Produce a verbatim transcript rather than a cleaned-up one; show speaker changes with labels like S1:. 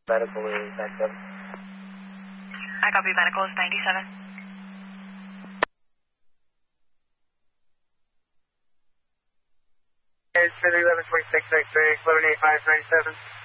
S1: Medical is ninety-seven.
S2: I copy medical is ninety-seven.
S1: It's eleven twenty-six X-ray, eleven eighty-five ninety-seven.